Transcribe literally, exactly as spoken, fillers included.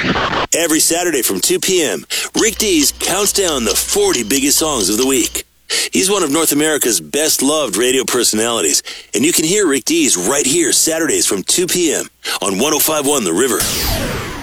Every Saturday from two p.m., Rick Dees counts down the forty biggest songs of the week. He's one of North America's best-loved radio personalities, and you can hear Rick Dees right here Saturdays from two p.m. on one oh five point one The River.